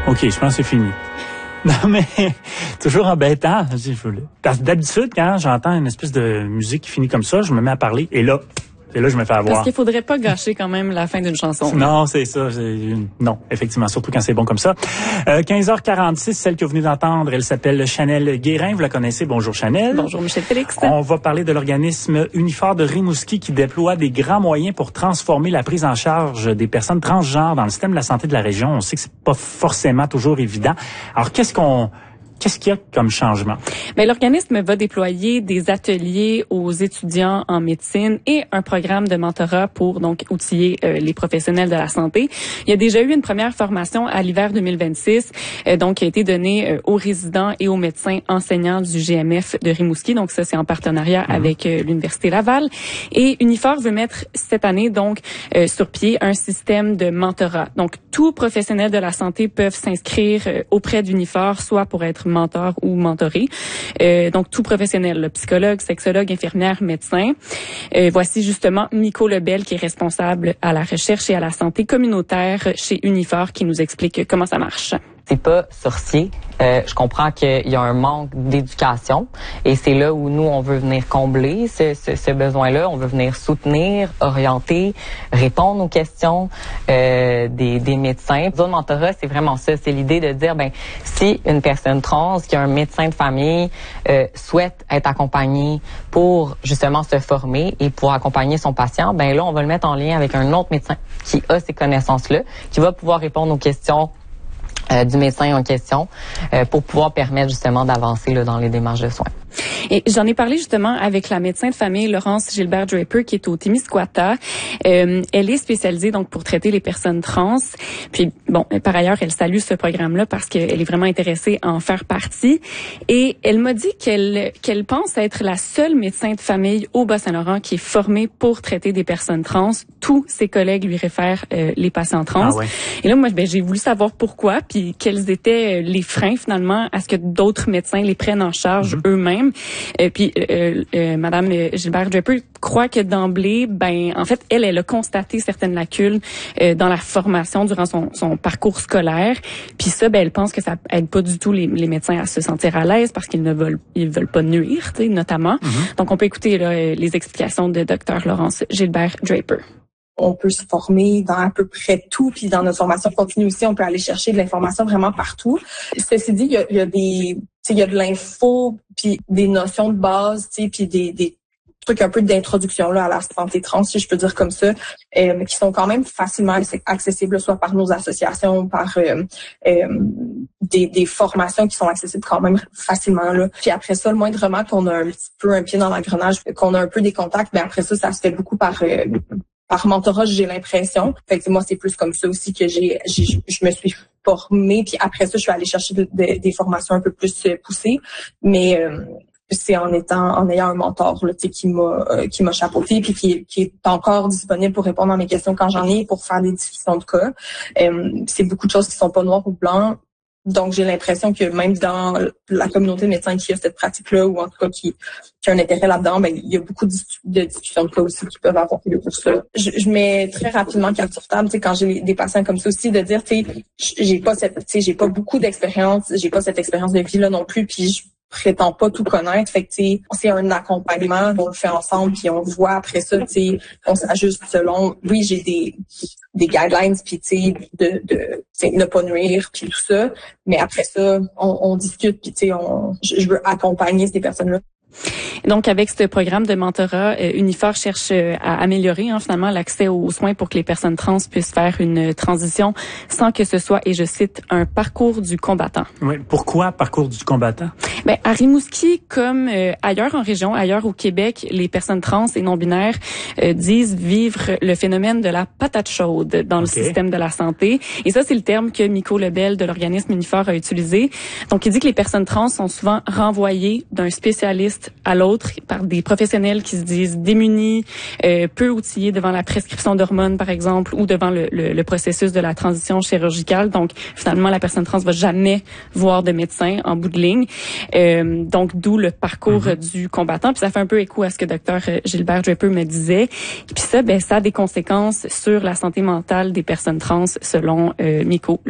OK, je pense que c'est fini. Non, mais toujours embêtant. D'habitude, quand j'entends une espèce de musique qui finit comme ça, je me mets à parler et là, je me fais avoir. Parce qu'il faudrait pas gâcher quand même la fin d'une chanson. Non, c'est ça. Non, effectivement, surtout quand c'est bon comme ça. 15h46, celle que vous venez d'entendre, elle s'appelle Chanel Guérin. Vous la connaissez. Bonjour Chanel. Bonjour Michel Félix. On va parler de l'organisme Unifor de Rimouski qui déploie des grands moyens pour transformer la prise en charge des personnes transgenres dans le système de la santé de la région. On sait que c'est pas forcément toujours évident. Alors, qu'est-ce qu'il y a comme changement? Ben, l'organisme va déployer des ateliers aux étudiants en médecine et un programme de mentorat pour donc outiller les professionnels de la santé. Il y a déjà eu une première formation à l'hiver 2026, donc qui a été donnée aux résidents et aux médecins enseignants du GMF de Rimouski. Donc ça, c'est en partenariat avec l'Université Laval. Et Unifor veut mettre cette année donc sur pied un système de mentorat. Donc tous professionnels de la santé peuvent s'inscrire auprès d'Unifor, soit pour être mentor ou mentoré. Donc, tout professionnel, là, psychologue, sexologue, infirmière, médecin. Voici justement Miko Lebel, qui est responsable à la recherche et à la santé communautaire chez Unifor, qui nous explique comment ça marche. C'est pas sorcier. Je comprends qu'il y a un manque d'éducation et c'est là où nous, on veut venir combler ce besoin-là. On veut venir soutenir, orienter, répondre aux questions des médecins. Zone mentorat, c'est vraiment ça. C'est l'idée de dire, si une personne trans qui a un médecin de famille souhaite être accompagnée pour justement se former et pour accompagner son patient, là, on va le mettre en lien avec un autre médecin qui a ces connaissances-là, qui va pouvoir répondre aux questions du médecin en question pour pouvoir permettre justement d'avancer là, dans les démarches de soins. Et j'en ai parlé justement avec la médecin de famille Laurence Gilbert-Draper qui est au Témiscouata. Elle est spécialisée donc pour traiter les personnes trans. Puis bon, par ailleurs, elle salue ce programme-là parce qu'elle est vraiment intéressée à en faire partie. Et elle m'a dit qu'elle pense être la seule médecin de famille au Bas-Saint-Laurent qui est formée pour traiter des personnes trans. Tous ses collègues lui réfèrent les patients trans. Ah ouais. Et là, moi, j'ai voulu savoir pourquoi, puis quels étaient les freins finalement à ce que d'autres médecins les prennent en charge eux-mêmes. Puis Madame Gilbert-Draper croit que d'emblée, en fait, elle a constaté certaines lacunes dans la formation durant son parcours scolaire. Puis ça, elle pense que ça aide pas du tout les médecins à se sentir à l'aise parce qu'ils veulent pas nuire, notamment. Donc on peut écouter là, les explications de Dr Laurence Gilbert-Draper. On peut se former dans à peu près tout, puis dans notre formation continue aussi, on peut aller chercher de l'information vraiment partout. Ceci dit, il y a de l'info, puis des notions de base, puis des trucs un peu d'introduction là à la santé trans, si je peux dire comme ça, qui sont quand même facilement accessibles, soit par nos associations, par des formations qui sont accessibles quand même facilement là. Puis après ça, le moindrement qu'on a un petit peu un pied dans l'engrenage, qu'on a un peu des contacts, après ça se fait beaucoup par mentorat, j'ai l'impression. Fait que moi, c'est plus comme ça aussi que je me suis formée. Puis après ça, je suis allée chercher des formations un peu plus poussées. Mais c'est en ayant un mentor là, qui m'a chapeauté puis qui est encore disponible pour répondre à mes questions quand j'en ai, pour faire des discussions de cas. C'est beaucoup de choses qui sont pas noires ou blancs. Donc, j'ai l'impression que même dans la communauté de médecins qui a cette pratique-là, ou en tout cas qui a un intérêt là-dedans, il y a beaucoup de discussions de cas aussi qui peuvent avoir lieu pour ça. Je mets très rapidement carte sur table, quand j'ai des patients comme ça aussi, de dire, j'ai pas beaucoup d'expérience, j'ai pas cette expérience de vie-là non plus, puis je prétends pas tout connaître. Fait que, c'est un accompagnement, on le fait ensemble, puis on voit après ça, on s'ajuste selon, oui, j'ai des guidelines, puis de ne pas nuire, puis tout ça. Mais après ça, on discute, puis je veux accompagner ces personnes-là. Donc, avec ce programme de mentorat, Unifor cherche à améliorer finalement l'accès aux soins pour que les personnes trans puissent faire une transition sans que ce soit, et je cite, un parcours du combattant. Oui. Pourquoi parcours du combattant? À Rimouski, comme ailleurs en région, ailleurs au Québec, les personnes trans et non-binaires disent vivre le phénomène de la patate chaude dans le système de la santé. Et ça, c'est le terme que Miko Lebel de l'organisme Unifor a utilisé. Donc, il dit que les personnes trans sont souvent renvoyées d'un spécialiste à l'autre par des professionnels qui se disent démunis, peu outillés devant la prescription d'hormones, par exemple, ou devant le processus de la transition chirurgicale. Donc, finalement, la personne trans va jamais voir de médecin en bout de ligne. Donc, d'où le parcours du combattant. Puis ça fait un peu écho à ce que Dr Gilbert-Draper me disait. Puis ça, ça a des conséquences sur la santé mentale des personnes trans, selon Miko